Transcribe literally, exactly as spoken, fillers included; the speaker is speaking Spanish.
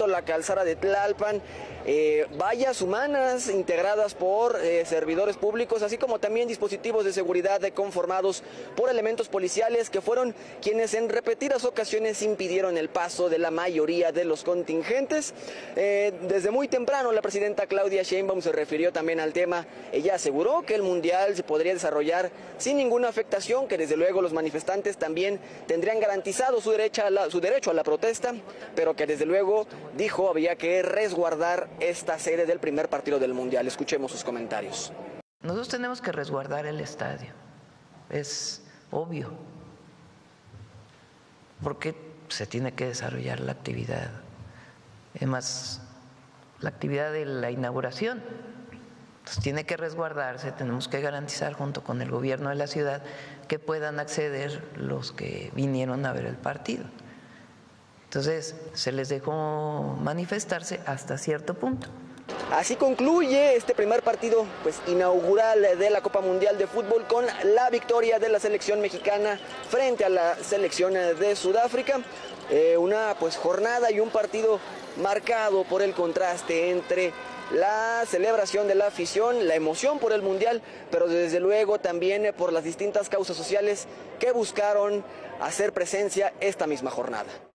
la calzada de Tlalpan, eh, vallas humanas integradas por eh, servidores públicos, así como también dispositivos de seguridad conformados por elementos policiales que fueron quienes en repetidas ocasiones impidieron el paso de la mayoría de los contingentes. Eh, desde muy temprano la presidenta Claudia Sheinbaum se refirió también al tema. Ella aseguró que el Mundial se podría desarrollar sin ninguna afectación, que desde luego los manifestantes también tendrían garantizado su derecho a la, su derecho a la protesta, pero que desde luego, dijo, había que resguardar esta sede del primer partido del Mundial. Escuchemos sus comentarios. Nosotros tenemos que resguardar el estadio, es obvio, porque se tiene que desarrollar la actividad, además la actividad de la inauguración. Entonces tiene que resguardarse, tenemos que garantizar junto con el gobierno de la ciudad que puedan acceder los que vinieron a ver el partido. Entonces se les dejó manifestarse hasta cierto punto. Así concluye este primer partido pues inaugural de la Copa Mundial de Fútbol con la victoria de la selección mexicana frente a la selección de Sudáfrica. Eh, una pues jornada y un partido marcado por el contraste entre la celebración de la afición, la emoción por el Mundial, pero desde luego también por las distintas causas sociales que buscaron hacer presencia esta misma jornada.